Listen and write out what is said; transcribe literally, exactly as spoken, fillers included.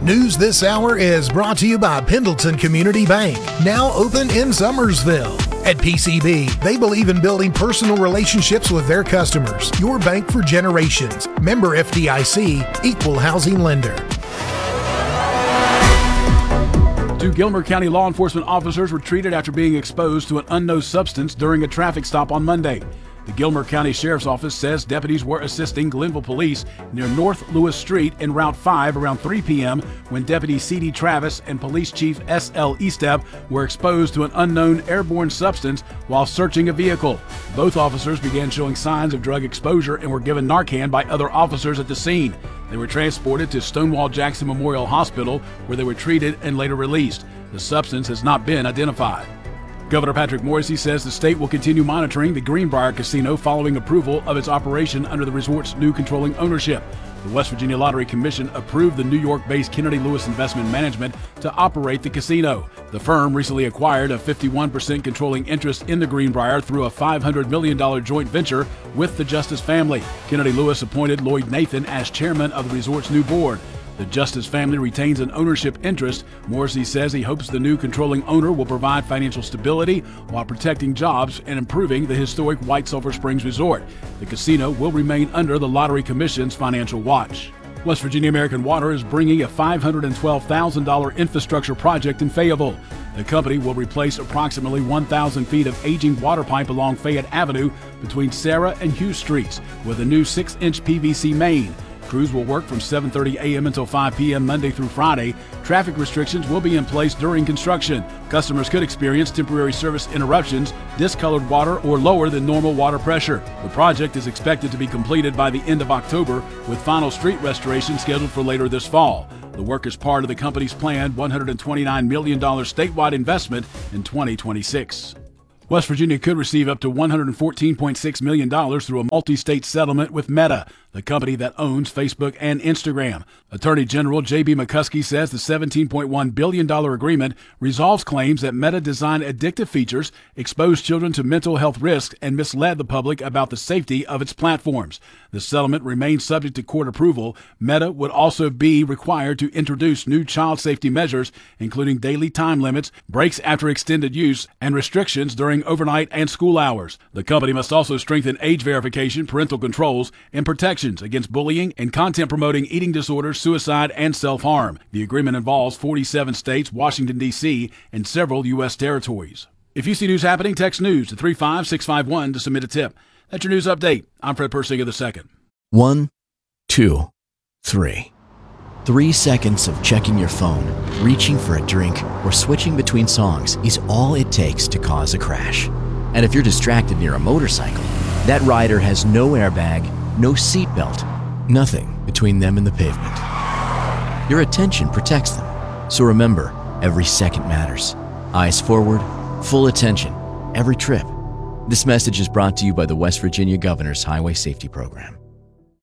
News this hour is brought to you by Pendleton Community Bank, now open in Summersville. At P C B, they believe in building personal relationships with their customers. Your bank for generations. Member F D I C, Equal Housing Lender. Two Gilmer County law enforcement officers were treated after being exposed to an unknown substance during a traffic stop on Monday. The Gilmer County Sheriff's Office says deputies were assisting Glenville Police near North Lewis Street and Route five around three p.m. when Deputy C D Travis and Police Chief S L Estep were exposed to an unknown airborne substance while searching a vehicle. Both officers began showing signs of drug exposure and were given Narcan by other officers at the scene. They were transported to Stonewall Jackson Memorial Hospital, where they were treated and later released. The substance has not been identified. Governor Patrick Morrisey says the state will continue monitoring the Greenbrier Casino following approval of its operation under the resort's new controlling ownership. The West Virginia Lottery Commission approved the New York-based Kennedy Lewis Investment Management to operate the casino. The firm recently acquired a fifty-one percent controlling interest in the Greenbrier through a five hundred million dollars joint venture with the Justice family. Kennedy Lewis appointed Lloyd Nathan as chairman of the resort's new board. The Justice family retains an ownership interest. Morrissey says he hopes the new controlling owner will provide financial stability while protecting jobs and improving the historic White Sulphur Springs Resort. The casino will remain under the Lottery Commission's financial watch. West Virginia American Water is bringing a five hundred twelve thousand dollars infrastructure project in Fayetteville. The company will replace approximately one thousand feet of aging water pipe along Fayette Avenue between Sarah and Hughes Streets with a new six inch P V C main. Crews will work from seven thirty a.m. until five p.m. Monday through Friday. Traffic restrictions will be in place during construction. Customers could experience temporary service interruptions, discolored water, or lower than normal water pressure. The project is expected to be completed by the end of October, with final street restoration scheduled for later this fall. The work is part of the company's planned one hundred twenty-nine million dollars statewide investment in twenty twenty-six. West Virginia could receive up to one hundred fourteen point six million dollars through a multi-state settlement with Meta, the company that owns Facebook and Instagram. Attorney General J B McCuskey says the seventeen point one billion dollars agreement resolves claims that Meta designed addictive features, exposed children to mental health risks, and misled the public about the safety of its platforms. The settlement remains subject to court approval. Meta would also be required to introduce new child safety measures, including daily time limits, breaks after extended use, and restrictions during overnight and school hours. The company must also strengthen age verification, parental controls, and protections against bullying and content promoting eating disorders, suicide, and self-harm. The agreement involves forty-seven states, Washington, D C, and several U S territories. If you see news happening, text news to three five six five one to submit a tip. That's your news update. I'm Fred Persinger the second. One, two, three. Three seconds of checking your phone, reaching for a drink, or switching between songs is all it takes to cause a crash. And if you're distracted near a motorcycle, that rider has no airbag, no seatbelt, nothing between them and the pavement. Your attention protects them. So remember, every second matters. Eyes forward, full attention, every trip. This message is brought to you by the West Virginia Governor's Highway Safety Program.